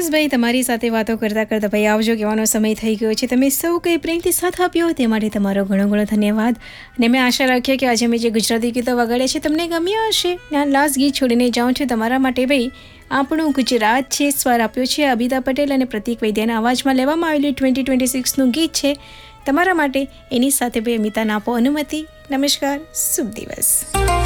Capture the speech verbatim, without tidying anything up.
બસ ભાઈ, તમારી સાથે વાતો કરતાં કરતાં ભાઈ આવજો કહેવાનો સમય થઈ ગયો છે. તમે સૌ કંઈ પ્રેમથી સાથ આપ્યો તે માટે તમારો ઘણો ઘણો ધન્યવાદ. અને મેં આશા રાખીએ કે આજે મેં જે ગુજરાતી ગીતો વગાડ્યા છે તમને ગમ્યા હશે. આ લાસ્ટ ગીત છોડીને જાઉં છું તમારા માટે ભાઈ. આપણું ગુજરાત છે, સ્વર આપ્યો છે અબિતા પટેલ અને પ્રતીક વૈદ્યના અવાજમાં લેવામાં આવેલું ટ્વેન્ટી ટ્વેન્ટી સિક્સનું ગીત છે તમારા માટે. એની સાથે ભાઈ અમિતાને આપો અનુમતિ. નમસ્કાર, શુભ દિવસ.